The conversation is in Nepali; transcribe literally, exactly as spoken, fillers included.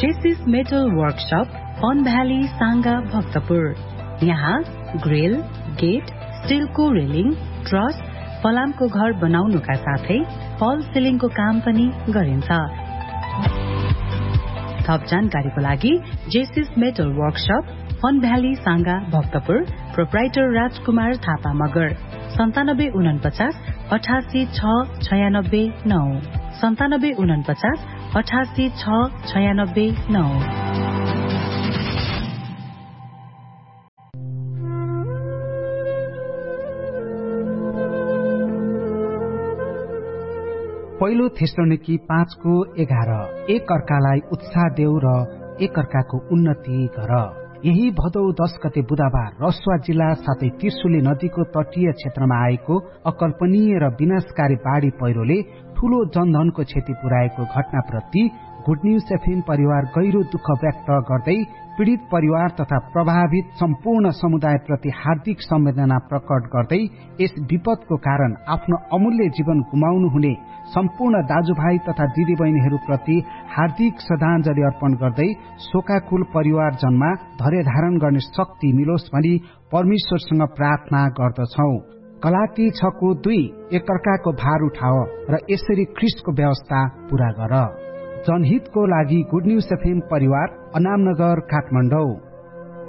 जेसिस metal workshop on valley Sanga Bhaktapur. यहाँ ग्रिल, गेट, स्टिलको रेलिङ, ट्रस, फलामको घर बनाउनुका साथै फल सिलिङको काम पनि गरिन्छ। थप जानकारीको लागि जेसिस metal workshop fun valley Sanga Bhaktapur, proprietor राजकुमार थापा मगर, सन्तानब्बे उनपचास अठासी छ छयानब्बे नौ सन्तानब्बे उनपचास अठासी छ छयानब्बे नौ। पहिलो थेसलोनिकी पाँचको एघार एक अर्कालाई उत्साह देऊ र एक अर्काको उन्नति गर। यही भदौ दस गते बुधबार रसुवा जिल्ला साथै त्रिशुली नदीको तटीय क्षेत्रमा आएको अकल्पनीय र विनाशकारी बाढ़ी पहिरोले ठूलो जनधनको क्षति पुर्याएको घटनाप्रति गुड न्यूज एफएम परिवार गहिरो दुःख व्यक्त गर्दै पीड़ित परिवार तथा प्रभावित सम्पूर्ण समुदाय प्रति हार्दिक संवेदना प्रकट गर्दै यस विपदको कारण आफ्नो अमूल्य जीवन गुमाउनु हुने सम्पूर्ण दाजुभाइ तथा दिदीबहिनीहरू प्रति हार्दिक श्रद्धाञ्जली अर्पण गर्दै शोकाकुल परिवारजनमा धैर्य धारण गर्ने शक्ति मिलोस् भनी परमेश्वरसँग प्रार्थना गर्दछौ। गलाती छको दुई एकअर्काको भार उठाओ र यसरी ख्रीष्टको व्यवस्था पूरा गर। जनहितको लागि गुड न्यूज एफएम परिवार अनामनगर काठमाडौँ।